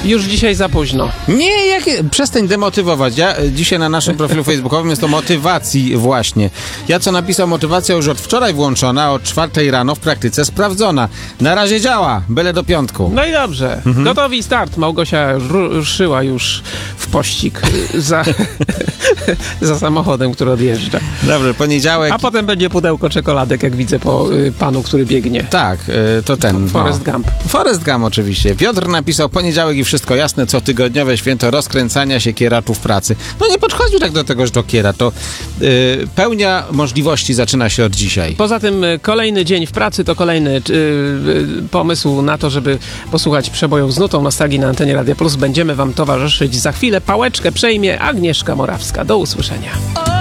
Już dzisiaj za późno. Nie, przestań demotywować. Ja dzisiaj na naszym profilu facebookowym jest o motywacji właśnie. Ja co napisał, motywacja już od wczoraj włączona, od 4 rano w praktyce sprawdzona. Na razie działa, byle do piątku. No i dobrze. Gotowi, start. Małgosia ruszyła już w pościg za samochodem, który odjeżdża. Dobrze, poniedziałek. A potem będzie pudełko czekoladek, jak widzę po panu, który biegnie. Tak, to ten. Forrest Gump. Forrest Gump oczywiście. Piotr napisał, poniedziałek i wszystko jasne, co tygodniowe święto rozkręcania się kieraczów pracy. No nie podchodził tak do tego, że do kiera. To pełnia możliwości zaczyna się od dzisiaj. Poza tym kolejny dzień w pracy to kolejny pomysł na to, żeby posłuchać przebojów z nutą nostalgii na antenie Radia Plus. Będziemy wam towarzyszyć za chwilę. Pałeczkę przejmie Agnieszka Morawska. Do usłyszenia.